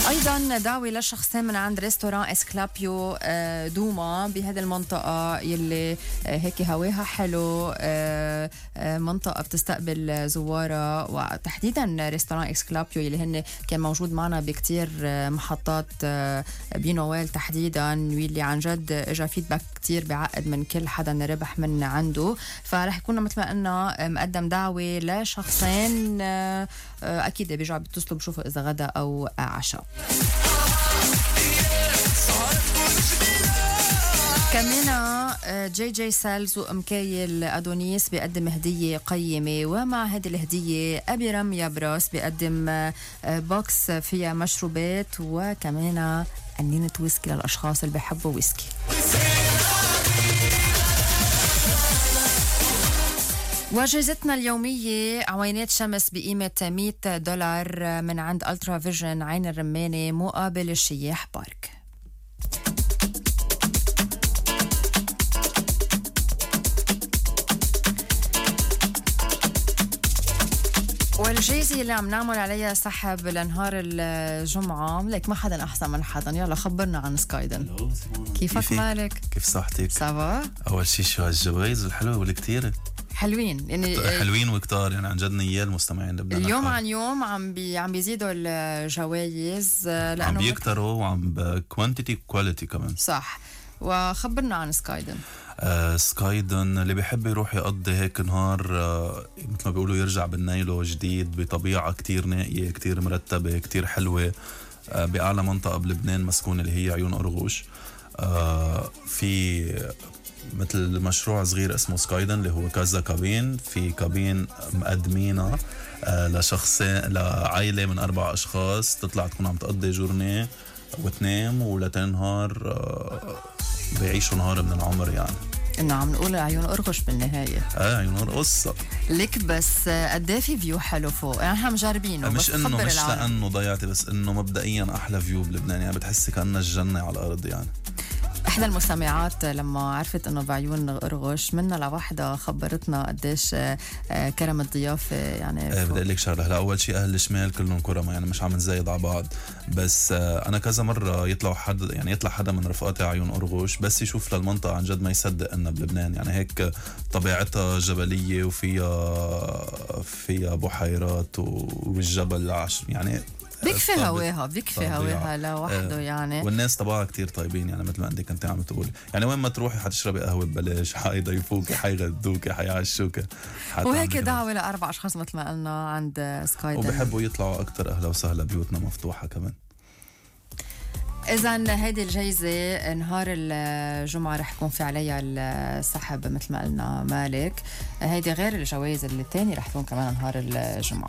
أيضا دعوة لشخصين من عند ريستوران اسكلابيو دوما بهذه المنطقة يلي هيك هواها حلو، منطقة بتستقبل زوارها، وتحديدا ريستوران اسكلابيو يلي هن كان موجود معنا بكتير محطات بنوال تحديدا، واللي عن جد اجا فيدباك كتير بعقد من كل حدا ربح من عنده. فرح يكون مثل ما قلنا مقدم دعوة لشخصين، أكيد بيرجعوا بيتصلوا بشوفوا إذا غدا أو عشاء. كمان جي جي سيلز ومكايل أدونيس بيقدم هدية قيمة، ومع هذه الهدية أبي رميا براس بيقدم بوكس فيها مشروبات وكمان قنينة ويسكي للأشخاص اللي بيحبوا ويسكي. وجائزتنا اليومية عوينات شمس بقيمة $100 من عند ألترا فيجن عين الرمانة مقابل الشياح بارك. والجائزة اللي عم نعمل عليها سحب لنهار الجمعة، لك ما حدا أحسن من حدا. يلا خبرنا عن سكايدن. كيفك مالك؟ كيف صحتك؟ سافا؟ أول شي شو هالجوائز الحلوة والكتيرة حلوين يعني حلوين وكتار، يعني عن جد نيال المستمعين لبنان اليوم عن يوم عم بيزيدوا الجوائز لأنه عم بيكتروا وعم بكوانتيتي كواليتي كمان. صح. وخبرنا عن سكايدن. سكايدن اللي بيحب يروح يقضي هيك نهار مثل ما بيقولوا يرجع بالنايلو جديد بطبيعة كتير نائية كتير مرتبة كتير حلوة بأعلى منطقة بلبنان مسكونة اللي هي عيون أرغوش. في مثل مشروع صغير اسمه سكايدن اللي هو كذا كابين، في كابين مقدمينها لشخصين لعائلة من 4 أشخاص تطلع تكون عم تقضي جورني وتنام ولتنهار بيعيشوا نهار من العمر. يعني انه عم نقول عيون أرغش بالنهاية. عيون قصة لك بس قد ايه في فيو حلو فوق، يعني احنا مجربينه مش انه مش لانه ضيعتي، بس انه مبدئيا احلى فيو بلبنان، يعني بتحسي كأنها الجنة على الارض. يعني احدى المستمعات لما عرفت انه بعيون أرغش منا لوحدة خبرتنا قديش كرم الضيافة. يعني بدي اقول لك شغله، هلا اول شيء اهل الشمال كلهم كرمه، يعني مش عم نزايد على بعض، بس انا كذا مره يطلع حدا من رفقاتي عيون أرغش بس يشوف للمنطقه عن جد ما يصدق انها بلبنان. يعني هيك طبيعتها جبليه وفيها بحيرات والجبل يعني بيكفي هواها لوحده. يعني والناس طبعا كتير طيبين، يعني مثل ما انت كنت عم تقولي، يعني وين ما تروحي حتشربي قهوه ببلاش، حيضيفوكي حيغدوكي حيعشوكي. وهيك دعوه ل4 أشخاص مثل ما قلنا عند سكايدن، وبحبوا يطلعوا اكتر. اهلا وسهلا، بيوتنا مفتوحه كمان. إذن هيدي الجايزة نهار الجمعة رح يكون في عليها السحب مثل ما قلنا مالك. هيدي غير الجوائز اللي التاني رح تكون كمان نهار الجمعة.